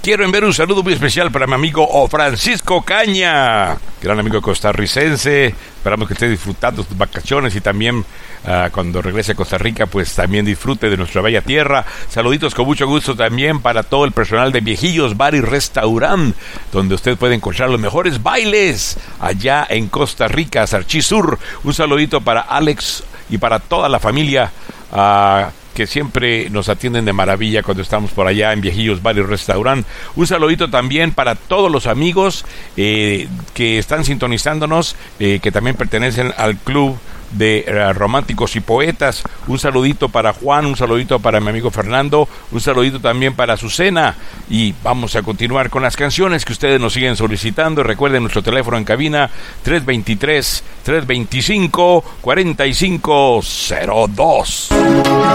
Quiero enviar un saludo muy especial para mi amigo Francisco Caña, gran amigo costarricense. Esperamos que esté disfrutando sus vacaciones y también cuando regrese a Costa Rica, pues también disfrute de nuestra bella tierra. Saluditos con mucho gusto también para todo el personal de Viejillos Bar y Restaurant, donde usted puede encontrar los mejores bailes allá en Costa Rica, Sarchí Sur. Un saludito para Alex y para toda la familia que siempre nos atienden de maravilla cuando estamos por allá en Viejillos Bar y Restaurant. Un saludito también para todos los amigos que están sintonizándonos, que también pertenecen al club de románticos y poetas. Un saludito para Juan, un saludito para mi amigo Fernando, un saludito también para Azucena. Y vamos a continuar con las canciones que ustedes nos siguen solicitando. Recuerden nuestro teléfono en cabina 323-325-4502.